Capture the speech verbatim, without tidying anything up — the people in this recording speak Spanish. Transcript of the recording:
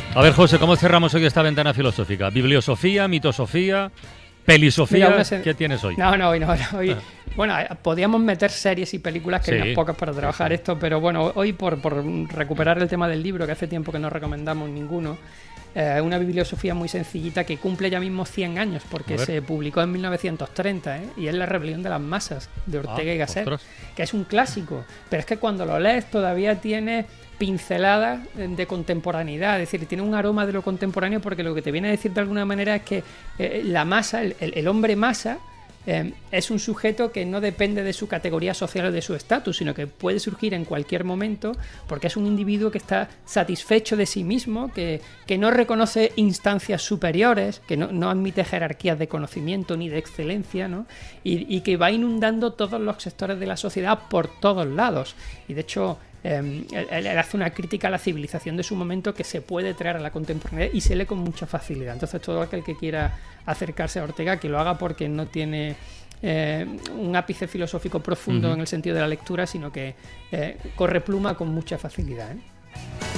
A ver, José, ¿cómo cerramos hoy esta ventana filosófica? ¿Bibliosofía, mitosofía, pelisofía? Mira, se... ¿Qué tienes hoy? No, no, hoy no. Hoy, ah. Bueno, podíamos meter series y películas, que sí, hay unas pocas para trabajar sí, sí. esto, pero bueno, hoy por, por recuperar el tema del libro, que hace tiempo que no recomendamos ninguno, eh, una bibliosofía muy sencillita que cumple ya mismo cien años, porque se publicó en mil novecientos treinta, ¿eh? Y es La rebelión de las masas, de Ortega ah, y Gasset, ostras. que es un clásico, pero es que cuando lo lees todavía tiene pinceladas de contemporaneidad, es decir, tiene un aroma de lo contemporáneo, porque lo que te viene a decir de alguna manera es que eh, la masa, el, el, el hombre masa, Eh, es un sujeto que no depende de su categoría social o de su estatus, sino que puede surgir en cualquier momento, porque es un individuo que está satisfecho de sí mismo, que, que no reconoce instancias superiores, que no, no admite jerarquías de conocimiento ni de excelencia, ¿no? y, y que va inundando todos los sectores de la sociedad por todos lados. Y de hecho, Eh, él, él hace una crítica a la civilización de su momento que se puede traer a la contemporaneidad y se lee con mucha facilidad. Entonces, todo aquel que quiera acercarse a Ortega, que lo haga, porque no tiene eh, un ápice filosófico profundo uh-huh. en el sentido de la lectura, sino que eh, corre pluma con mucha facilidad, ¿eh?